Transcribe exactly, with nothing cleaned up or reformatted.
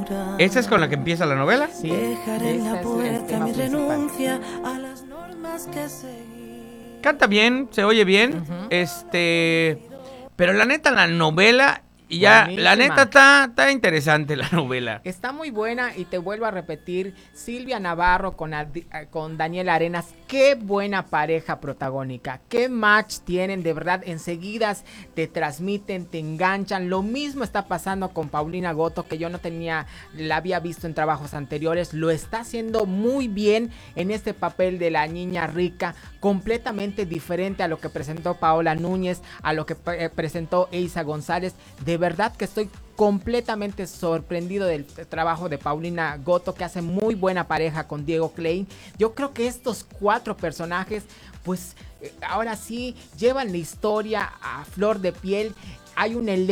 ¿Esa es con la que empieza la novela? Sí, Dejaré en la ese es el puerta tema mi principal. renuncia a las normas que seguí. Canta bien, se oye bien, Ujú. este, pero la neta la novela, y ya, la Buenísima. neta está, está interesante la novela. Está muy buena y te vuelvo a repetir, Silvia Navarro con, Adi- con Daniel Arenas, qué buena pareja protagónica, qué match tienen, de verdad, enseguida te transmiten, te enganchan. Lo mismo está pasando con Paulina Goto, que yo no tenía, la había visto en trabajos anteriores, lo está haciendo muy bien en este papel de la niña rica, completamente diferente a lo que presentó Paola Núñez, a lo que pre- presentó Eiza González. De verdad que estoy completamente sorprendido del trabajo de Paulina Goto, que hace muy buena pareja con Diego Klein. Yo creo que estos cuatro personajes, pues eh, ahora sí llevan la historia a flor de piel. Hay un elenco